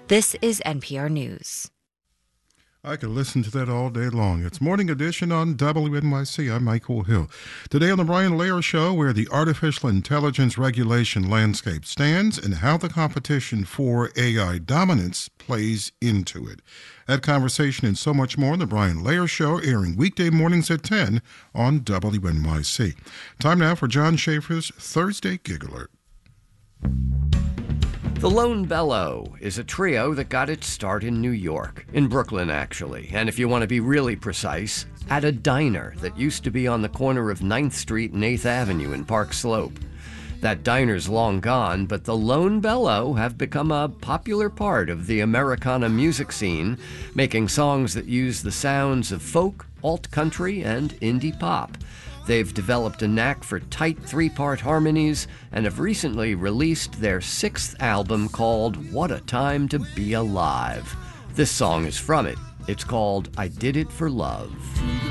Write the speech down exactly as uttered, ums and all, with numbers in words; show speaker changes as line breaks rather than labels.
This is N P R News.
I could listen to that all day long. It's Morning Edition on W N Y C. I'm Michael Hill. Today on the Brian Lehrer Show, where the artificial intelligence regulation landscape stands and how the competition for A I dominance plays into it. That conversation and so much more on the Brian Lehrer Show, airing weekday mornings at ten on W N Y C. Time now for John Schaefer's Thursday Gig Alert.
The Lone Bellow is a trio that got its start in New York, in Brooklyn actually, and if you want to be really precise, at a diner that used to be on the corner of ninth Street and eighth Avenue in Park Slope. That diner's long gone, but the Lone Bellow have become a popular part of the Americana music scene, making songs that use the sounds of folk, alt-country, and indie pop. They've developed a knack for tight three-part harmonies and have recently released their sixth album called What a Time to Be Alive. This song is from it. It's called I Did It for Love.